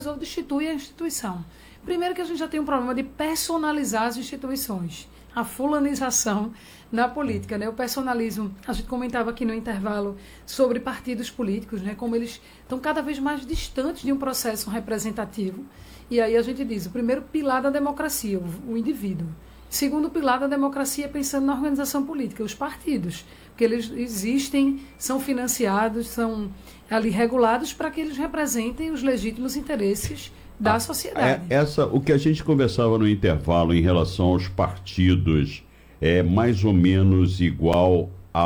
ou destitui a instituição. Primeiro que a gente já tem um problema de personalizar as instituições, a fulanização na política, né? O personalismo, a gente comentava aqui no intervalo sobre partidos políticos, né? Como eles estão cada vez mais distantes de um processo representativo. E aí a gente diz, o primeiro pilar da democracia, o indivíduo. Segundo pilar da democracia, pensando na organização política, os partidos, porque eles existem, são financiados, são ali regulados para que eles representem os legítimos interesses da sociedade. O que a gente conversava no intervalo em relação aos partidos é mais ou menos igual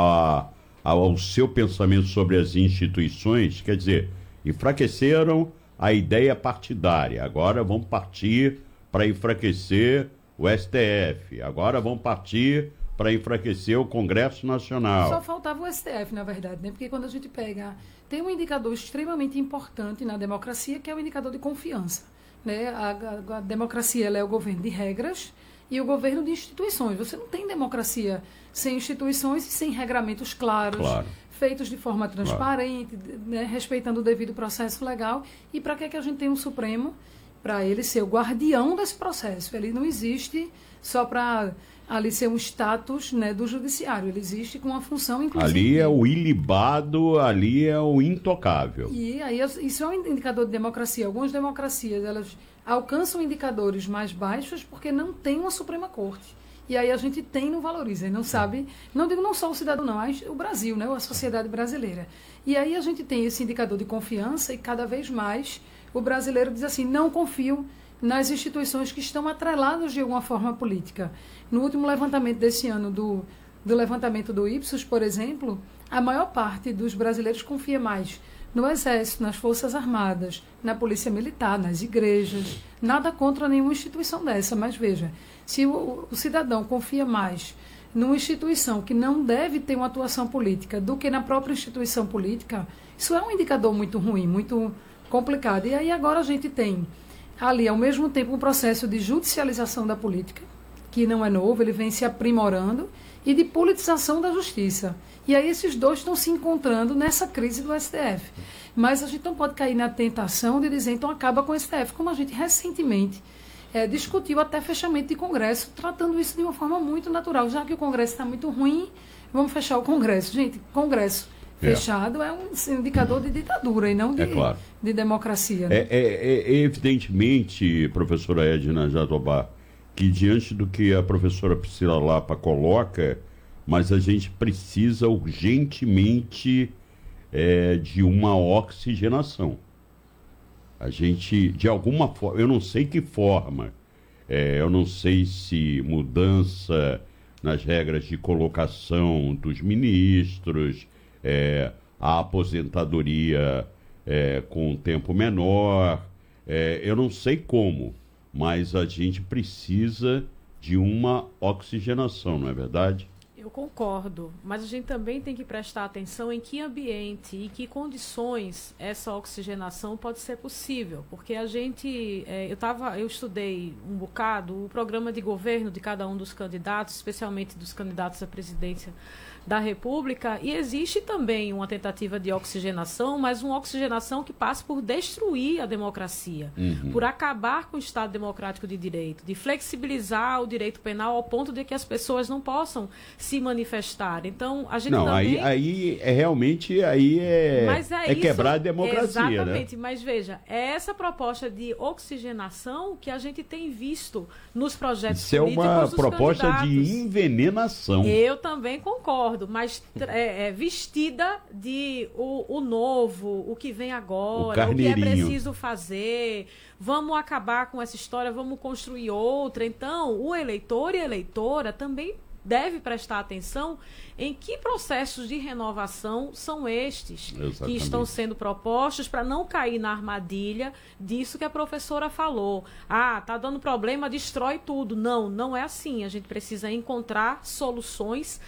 ao seu pensamento sobre as instituições, quer dizer, enfraqueceram a ideia partidária, agora vão partir para enfraquecer o STF, agora vão partir para enfraquecer o Congresso Nacional. Só faltava o STF, na verdade, né? Porque quando a gente pega... Tem um indicador extremamente importante na democracia, que é o indicador de confiança, né? A democracia ela é o governo de regras e o governo de instituições. Você não tem democracia sem instituições e sem regramentos claros, feitos de forma transparente, né? Respeitando o devido processo legal. E para que a gente tem um Supremo? Para ele ser o guardião desse processo. Ele não existe só para ali ser um status, né, do judiciário. Ele existe com uma função, inclusive... Ali é o ilibado, ali é o intocável. E aí isso é um indicador de democracia. Algumas democracias, elas alcançam indicadores mais baixos porque não tem uma Suprema Corte. E aí a gente não valoriza, e não sabe... Não digo não só o cidadão, não, mas o Brasil, né, a sociedade brasileira. E aí a gente tem esse indicador de confiança e cada vez mais o brasileiro diz assim, não confio nas instituições que estão atreladas de alguma forma à política. No último levantamento desse ano, do levantamento do Ipsos, por exemplo, a maior parte dos brasileiros confia mais no Exército, nas Forças Armadas, na Polícia Militar, nas igrejas. Nada contra nenhuma instituição dessa, mas veja, se o cidadão confia mais numa instituição que não deve ter uma atuação política do que na própria instituição política, isso é um indicador muito ruim, muito complicado. E aí agora a gente tem ali, ao mesmo tempo, um processo de judicialização da política, que não é novo, ele vem se aprimorando, e de politização da justiça. E aí esses dois estão se encontrando nessa crise do STF. Mas a gente não pode cair na tentação de dizer, então acaba com o STF, como a gente recentemente discutiu até fechamento de Congresso, tratando isso de uma forma muito natural. Já que o Congresso está muito ruim, vamos fechar o Congresso. Gente, Congresso fechado é um indicador de ditadura e não de democracia. Né? Evidentemente, professora Edna Jatobá, que diante do que a professora Priscila Lapa coloca, mas a gente precisa urgentemente de uma oxigenação. A gente, de alguma forma, eu não sei que forma, eu não sei se mudança nas regras de colocação dos ministros, a aposentadoria com um tempo menor, eu não sei como, mas a gente precisa de uma oxigenação, não é verdade? Eu concordo, mas a gente também tem que prestar atenção em que ambiente e que condições essa oxigenação pode ser possível, porque a gente, eu estudei um bocado o programa de governo de cada um dos candidatos, especialmente dos candidatos à presidência da República, e existe também uma tentativa de oxigenação, mas uma oxigenação que passa por destruir a democracia, por acabar com o Estado democrático de direito, de flexibilizar o direito penal ao ponto de que as pessoas não possam se manifestar. Então, a gente também... aí é quebrar a democracia, exatamente, né? Mas veja, é essa proposta de oxigenação que a gente tem visto nos projetos políticos dos candidatos. Isso é uma proposta de envenenação. Eu também concordo, mas vestida de o novo, o que vem agora, o que é preciso fazer, vamos acabar com essa história, vamos construir outra. Então, o eleitor e a eleitora também deve prestar atenção em que processos de renovação são estes que estão sendo propostos para não cair na armadilha disso que a professora falou. Tá dando problema, destrói tudo. Não é assim. A gente precisa encontrar soluções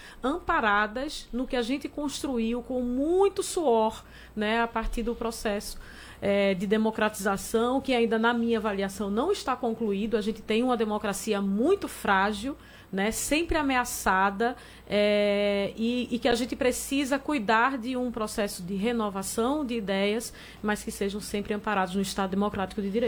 amparadas no que a gente construiu com muito suor, né, a partir do processo de democratização, que ainda, na minha avaliação, não está concluído. A gente tem uma democracia muito frágil, né, sempre ameaçada, e que a gente precisa cuidar de um processo de renovação de ideias, mas que sejam sempre amparados no Estado democrático de direito.